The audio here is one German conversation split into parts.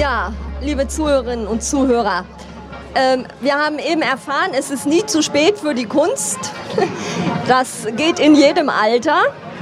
Ja, liebe Zuhörerinnen und Zuhörer, wir haben eben erfahren, es ist nie zu spät für die Kunst. Das geht in jedem Alter.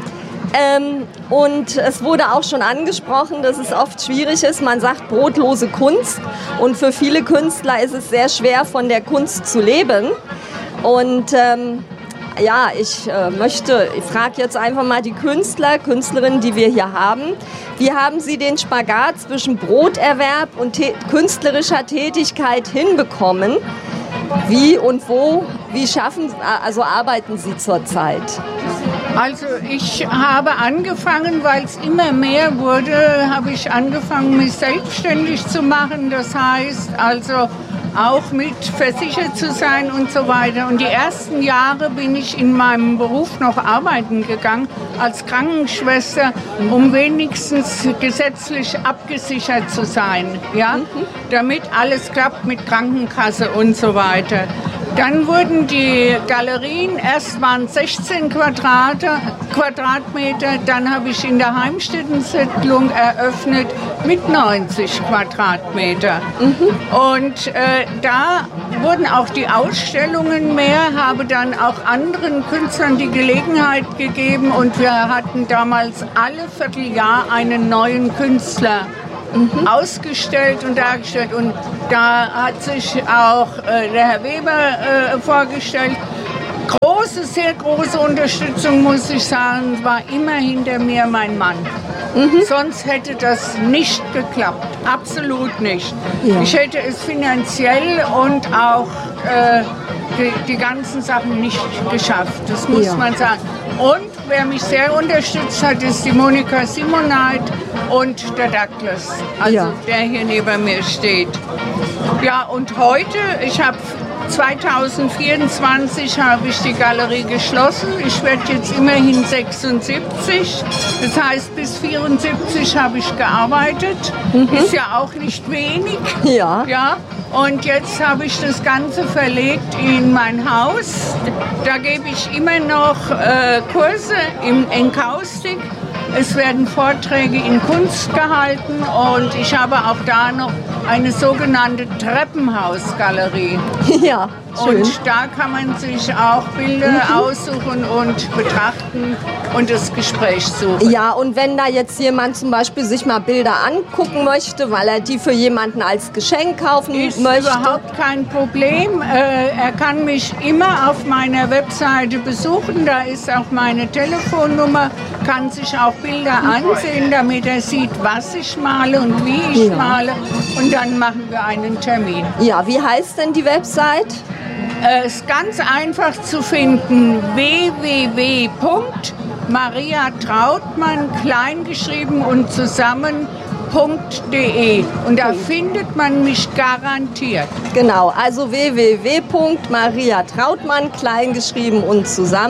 Und es wurde auch schon angesprochen, dass es oft schwierig ist. Man sagt brotlose Kunst. Und für viele Künstler ist es sehr schwer, von der Kunst zu leben. Und ja, ich frage jetzt einfach mal die Künstlerinnen, die wir hier haben. Wie haben Sie den Spagat zwischen Broterwerb und künstlerischer Tätigkeit hinbekommen? Wie und wo, arbeiten Sie zurzeit? Also ich habe angefangen, weil es immer mehr wurde, habe ich angefangen, mich selbstständig zu machen. Das heißt also auch mit versichert zu sein und so weiter. Und die ersten Jahre bin ich in meinem Beruf noch arbeiten gegangen als Krankenschwester, um wenigstens gesetzlich abgesichert zu sein, ja? Damit alles klappt mit Krankenkasse und so weiter. Dann wurden die Galerien, erst waren 16 Quadratmeter, dann habe ich in der Heimstätten-Siedlung eröffnet mit 90 Quadratmeter. Und da wurden auch die Ausstellungen mehr, habe dann auch anderen Künstlern die Gelegenheit gegeben und wir hatten damals alle Vierteljahr einen neuen Künstler ausgestellt und dargestellt. Und da hat sich auch der Herr Weber vorgestellt. Sehr große Unterstützung, muss ich sagen, war immer hinter mir mein Mann. Sonst hätte das nicht geklappt, absolut nicht. Ja. Ich hätte es finanziell und auch die ganzen Sachen nicht geschafft, das muss man sagen. Und wer mich sehr unterstützt hat, ist die Monika Simoneit und der Douglas, also der hier neben mir steht. Ja, und heute, 2024 habe ich die Galerie geschlossen. Ich werde jetzt immerhin 76. Das heißt, bis 74 habe ich gearbeitet. Ist ja auch nicht wenig. Ja. Und jetzt habe ich das Ganze verlegt in mein Haus. Da gebe ich immer noch Kurse in Enkaustik. Es werden Vorträge in Kunst gehalten und ich habe auch da noch eine sogenannte Treppenhausgalerie. Ja, schön. Und da kann man sich auch Bilder aussuchen und betrachten und das Gespräch suchen. Ja, und wenn da jetzt jemand zum Beispiel sich mal Bilder angucken möchte, weil er die für jemanden als Geschenk kaufen möchte. Ist überhaupt kein Problem. Er kann mich immer auf meiner Webseite besuchen. Da ist auch meine Telefonnummer. Kann sich auch Bilder ansehen, damit er sieht, was ich male und wie ich male. Und dann machen wir einen Termin. Ja, wie heißt denn die Website? Ist ganz einfach zu finden. www.mariatrautmann, kleingeschrieben und zusammen.de. Und da findet man mich garantiert. Genau, also www.mariatrautmann, kleingeschrieben und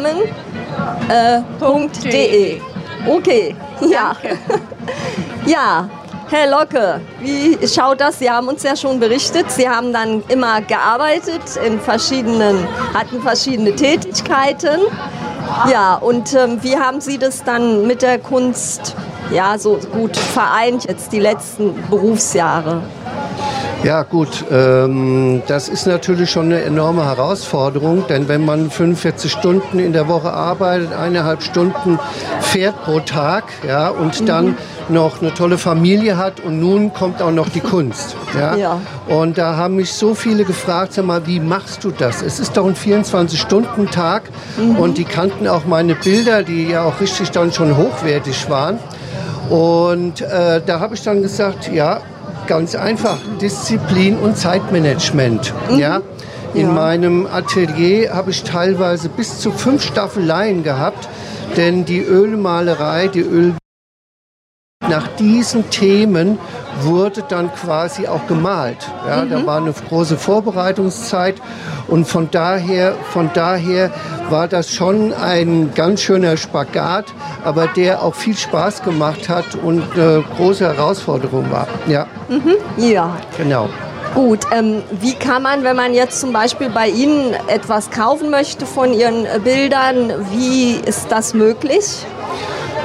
zusammen.de. Okay, ja. Ja, Herr Locke, wie schaut das? Sie haben uns ja schon berichtet, Sie haben dann immer gearbeitet, hatten verschiedene Tätigkeiten. Ja, und wie haben Sie das dann mit der Kunst so gut vereint, jetzt die letzten Berufsjahre? Ja gut, das ist natürlich schon eine enorme Herausforderung, denn wenn man 45 Stunden in der Woche arbeitet, 1,5 Stunden fährt pro Tag, und dann noch eine tolle Familie hat und nun kommt auch noch die Kunst. Ja? Und da haben mich so viele gefragt, sag mal, wie machst du das? Es ist doch ein 24-Stunden-Tag und die kannten auch meine Bilder, die ja auch richtig dann schon hochwertig waren. Und da habe ich dann gesagt, ganz einfach, Disziplin und Zeitmanagement. In meinem Atelier habe ich teilweise bis zu 5 Staffeleien gehabt, denn die Ölmalerei, nach diesen Themen wurde dann quasi auch gemalt. Da war eine große Vorbereitungszeit und von daher war das schon ein ganz schöner Spagat, aber der auch viel Spaß gemacht hat und eine große Herausforderung war. Ja. Genau. Gut, wie kann man, wenn man jetzt zum Beispiel bei Ihnen etwas kaufen möchte von Ihren Bildern, wie ist das möglich?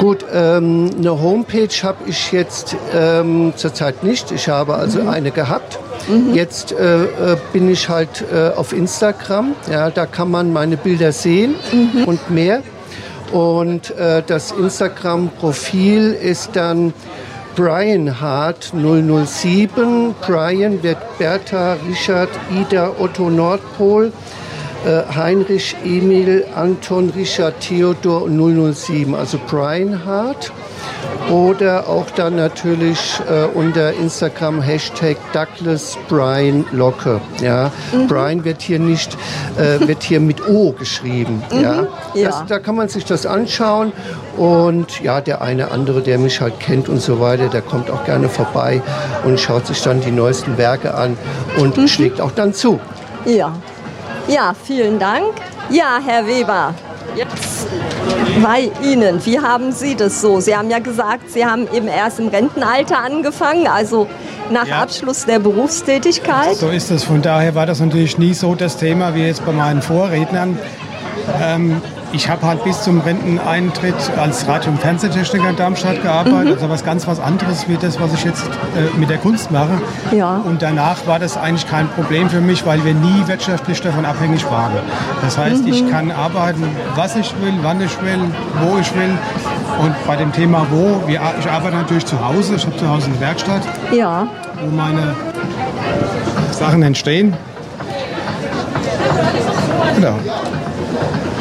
Gut, eine Homepage habe ich jetzt zurzeit nicht. Ich habe also eine gehabt. Jetzt bin ich halt auf Instagram. Ja, da kann man meine Bilder sehen und mehr. Und das Instagram-Profil ist dann Brian Hart 007. Brian wird Bertha, Richard, Ida, Otto, Nordpol. Heinrich, Emil, Anton, Richard, Theodor 007, also Brian Hart. Oder auch dann natürlich unter Instagram Hashtag Douglas Brian Locke. Ja. Brian wird hier nicht wird hier mit O geschrieben. Ja. Da kann man sich das anschauen. Und ja, der eine andere, der mich halt kennt und so weiter, der kommt auch gerne vorbei und schaut sich dann die neuesten Werke an und schlägt auch dann zu. Ja. Ja, vielen Dank. Ja, Herr Weber, jetzt bei Ihnen, wie haben Sie das so? Sie haben ja gesagt, Sie haben eben erst im Rentenalter angefangen, also nach Abschluss der Berufstätigkeit. So ist es. Von daher war das natürlich nie so das Thema wie jetzt bei meinen Vorrednern. Ich habe halt bis zum Renteneintritt als Radio- und Fernsehtechniker in Darmstadt gearbeitet, also was anderes wie das, was ich jetzt mit der Kunst mache. Ja. Und danach war das eigentlich kein Problem für mich, weil wir nie wirtschaftlich davon abhängig waren. Das heißt, ich kann arbeiten, was ich will, wann ich will, wo ich will. Und bei dem Thema wo, ich arbeite natürlich zu Hause, ich habe zu Hause eine Werkstatt, wo meine Sachen entstehen. Genau.